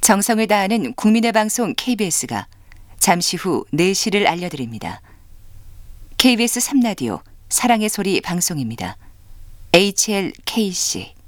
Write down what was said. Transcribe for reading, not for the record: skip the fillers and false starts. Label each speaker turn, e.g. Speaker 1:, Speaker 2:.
Speaker 1: 정성을 다하는 국민의 방송 KBS가 잠시 후 4시를 알려드립니다. KBS 3라디오 사랑의 소리 방송입니다. HLKC